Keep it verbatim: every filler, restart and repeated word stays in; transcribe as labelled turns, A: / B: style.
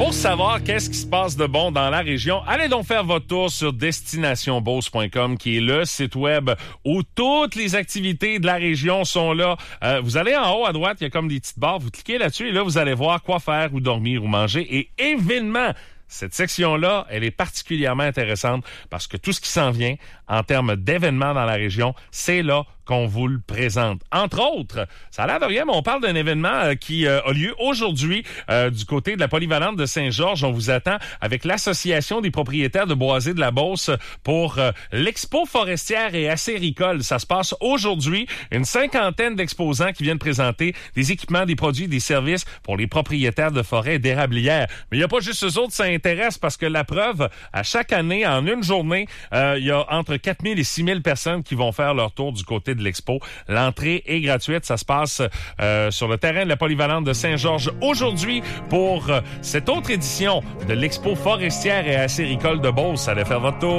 A: Pour savoir qu'est-ce qui se passe de bon dans la région, allez donc faire votre tour sur destination beauce point com, qui est le site web où toutes les activités de la région sont là. Euh, vous allez en haut à droite, il y a comme des petites barres, vous cliquez là-dessus et là, vous allez voir quoi faire ou dormir ou manger. Et événements, cette section-là, elle est particulièrement intéressante parce que tout ce qui s'en vient en termes d'événements dans la région, c'est là qu'on vous le présente. Entre autres, ça a l'air de rien, mais on parle d'un événement euh, qui euh, a lieu aujourd'hui euh, du côté de la polyvalente de Saint-Georges. On vous attend avec l'Association des propriétaires de boisés de la Beauce pour euh, l'Expo forestière et acéricole. Ça se passe aujourd'hui. Une cinquantaine d'exposants qui viennent présenter des équipements, des produits, des services pour les propriétaires de forêts et d'érablières. Mais il n'y a pas juste eux autres, ça intéresse parce que la preuve, à chaque année, en une journée, euh, il y a entre quatre mille et six mille personnes qui vont faire leur tour du côté de l'expo. L'entrée est gratuite. Ça se passe euh, sur le terrain de la polyvalente de Saint-Georges aujourd'hui pour euh, cette autre édition de l'Expo forestière et acéricole de Beauce. Allez faire votre tour.